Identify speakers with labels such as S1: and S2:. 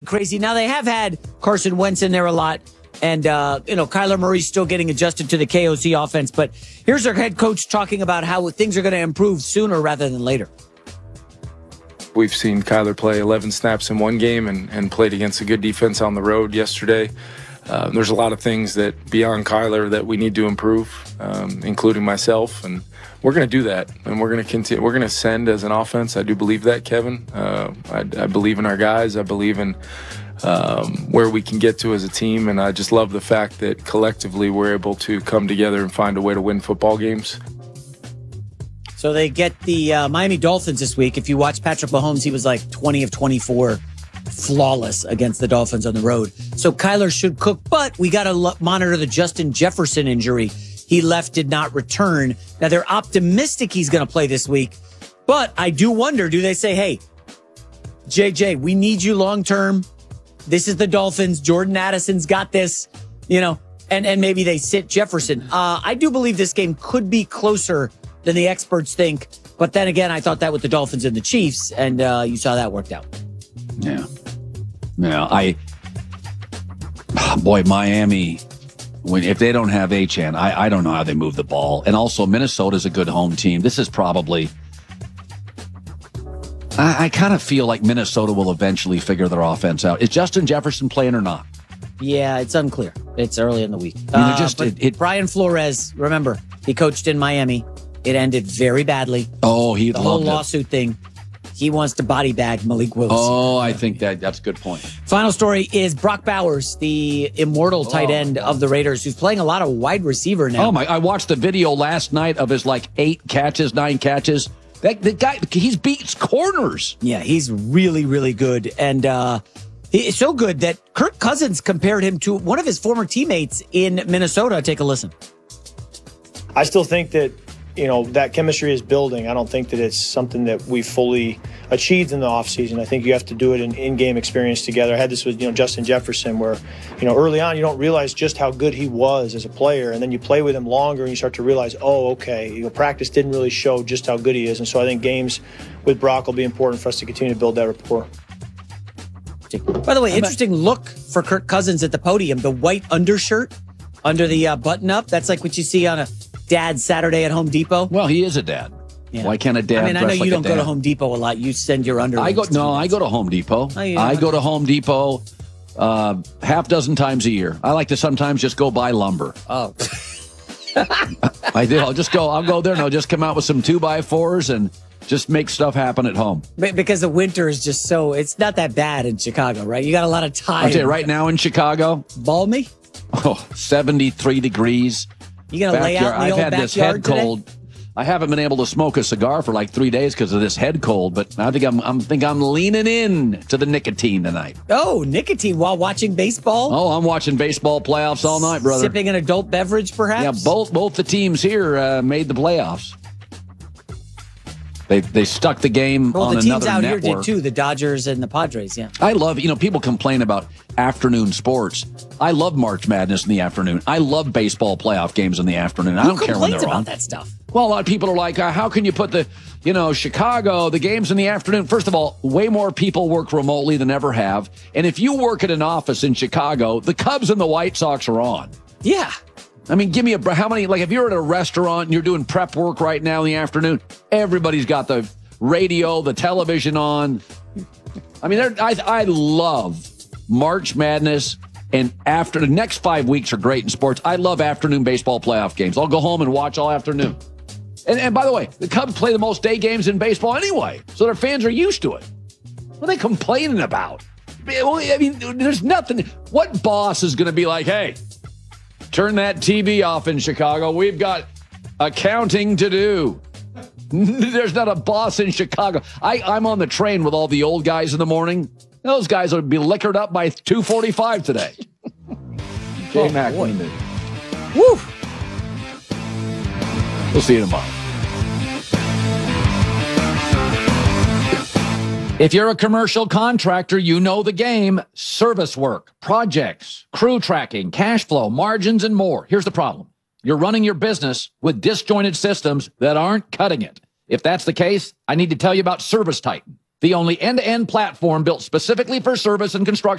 S1: crazy. Now, they have had Carson Wentz in there a lot. And, Kyler Murray's still getting adjusted to the KOC offense. But here's our head coach talking about how things are going to improve sooner rather than later.
S2: We've seen Kyler play 11 snaps in one game and played against a good defense on the road yesterday. There's a lot of things that beyond Kyler that we need to improve, including myself. And we're going to do that. And we're going to continue. We're going to send as an offense. I do believe that, Kevin. I believe in our guys. I believe in where we can get to as a team, and I just love the fact that collectively we're able to come together and find a way to win football games.
S1: So they get the Miami Dolphins this week. If you watch Patrick Mahomes, he was like 20 of 24, flawless against the Dolphins on the road. So Kyler should cook, but we got to monitor the Justin Jefferson injury. He left, did not return. Now they're optimistic he's going to play this week, but I do wonder, do they say, hey, JJ, we need you long-term. This is the Dolphins. Jordan Addison's got this, and maybe they sit Jefferson. I do believe this game could be closer than the experts think. But then again, I thought that with the Dolphins and the Chiefs, and you saw that worked out.
S3: Yeah. Miami, if they don't have Achane, I don't know how they move the ball. And also, Minnesota's a good home team. This is probably... I kind of feel like Minnesota will eventually figure their offense out. Is Justin Jefferson playing or not?
S1: Yeah, it's unclear. It's early in the week. Brian Flores, remember, he coached in Miami. It ended very badly.
S3: Oh, the
S1: whole lawsuit thing. He wants to body bag Malik Willis.
S3: Oh, I think that's a good point.
S1: Final story is Brock Bowers, the immortal tight end of the Raiders, who's playing a lot of wide receiver now.
S3: I watched the video last night of his 9 catches. The guy, he beats corners.
S1: Yeah, he's really, really good. And he's so good that Kirk Cousins compared him to one of his former teammates in Minnesota. Take a listen.
S4: I still think that, that chemistry is building. I don't think that it's something that we fully achieved in the offseason. I think you have to do it in game experience together. I had this with, Justin Jefferson where, early on you don't realize just how good he was as a player. And then you play with him longer and you start to realize, practice didn't really show just how good he is. And so I think games with Brock will be important for us to continue to build that rapport.
S1: By the way, interesting look for Kirk Cousins at the podium. The white undershirt under the button-up. That's like what you see on a Dad's Saturday at Home Depot.
S3: Well, he is a dad. Yeah. Why can't a dad?
S1: I know you don't go to Home Depot a lot. You send your underwear.
S3: I go to Home Depot. I go to Home Depot half dozen times a year. I like to sometimes just go buy lumber.
S1: Oh.
S3: I do. I'll go there and I'll just come out with some 2x4s and just make stuff happen at home.
S1: Because the winter is just it's not that bad in Chicago, right? You got a lot of time.
S3: I'll tell you right now in Chicago.
S1: Balmy?
S3: 73 degrees.
S1: You going to lay out in the old backyard
S3: this head
S1: today?
S3: cold. I haven't been able to smoke a cigar for 3 days because of this head cold, but I think I'm leaning in to the nicotine tonight.
S1: Oh, nicotine while watching baseball?
S3: Oh, I'm watching baseball playoffs all night, brother.
S1: Sipping an adult beverage, perhaps?
S3: Yeah, both the teams here made the playoffs. They stuck the game on another network. Well, the teams out here did too,
S1: the Dodgers and the Padres, yeah.
S3: I love, people complain about afternoon sports. I love March Madness in the afternoon. I love baseball playoff games in the afternoon. I don't care when they're on.
S1: Who complains about that stuff?
S3: Well, a lot of people are like, how can you put Chicago, the games in the afternoon? First of all, way more people work remotely than ever have. And if you work at an office in Chicago, the Cubs and the White Sox are on.
S1: Yeah.
S3: I mean, give me how many, if you're at a restaurant and you're doing prep work right now in the afternoon, everybody's got the radio, the television on. I mean, I love March Madness, and after the next 5 weeks are great in sports. I love afternoon baseball playoff games. I'll go home and watch all afternoon. And by the way, the Cubs play the most day games in baseball anyway, so their fans are used to it. What are they complaining about? I mean, there's nothing. What boss is going to be like, hey, turn that TV off in Chicago. We've got accounting to do. There's not a boss in Chicago. I'm on the train with all the old guys in the morning. Those guys will be liquored up by 2:45 today. J-Mac.
S1: Woo!
S3: We'll see you tomorrow. If you're a commercial contractor, you know the game. Service work, projects, crew tracking, cash flow, margins, and more. Here's the problem. You're running your business with disjointed systems that aren't cutting it. If that's the case, I need to tell you about Service Titan, the only end-to-end platform built specifically for service and construction.